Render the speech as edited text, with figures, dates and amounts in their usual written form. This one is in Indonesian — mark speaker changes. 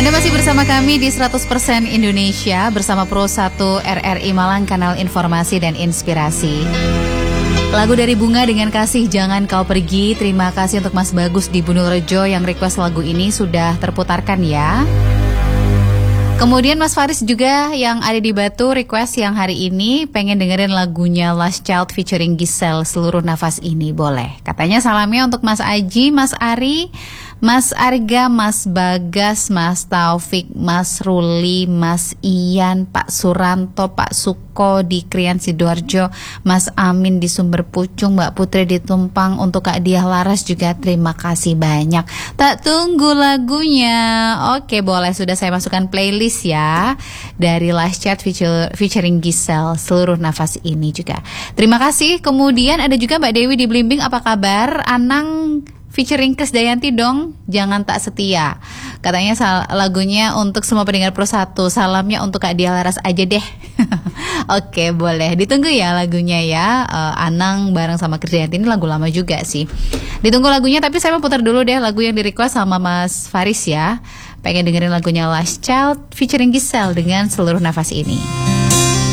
Speaker 1: Anda masih bersama kami di 100% Indonesia bersama Pro 1 RRI Malang, kanal informasi dan inspirasi. Lagu dari Bunga dengan Kasih Jangan Kau Pergi. Terima kasih untuk Mas Bagus di Bundulrejo yang request lagu ini, sudah terputarkan ya. Kemudian Mas Faris juga yang ada di Batu request yang hari ini pengen dengerin lagunya Last Child featuring Giselle, Seluruh Nafas Ini. Boleh. Katanya salamnya untuk Mas Aji, Mas Ari, Mas Arga, Mas Bagas, Mas Taufik, Mas Ruli, Mas Ian, Pak Suranto, Pak Suko di Krian Sidoarjo, Mas Amin di Sumber Pucung, Mbak Putri di Tumpang, untuk Kak Diah Laras juga terima kasih banyak. Tak tunggu lagunya. Oke, boleh, sudah saya masukkan playlist ya dari Last Chat featuring Giselle, Seluruh Nafas Ini juga. Terima kasih. Kemudian ada juga Mbak Dewi di Blimbing, apa kabar? Anang featuring Krisdayanti dong, Jangan Tak Setia. Katanya lagunya untuk semua pendengar Pro 1. Salamnya untuk Kak Diah Laras aja deh. Oke, boleh. Ditunggu ya lagunya ya. Anang bareng sama Krisdayanti ini lagu lama juga sih. Ditunggu lagunya, tapi saya mau putar dulu deh lagu yang di-request sama Mas Faris ya. Pengen dengerin lagunya Last Child featuring Giselle dengan Seluruh Nafas Ini.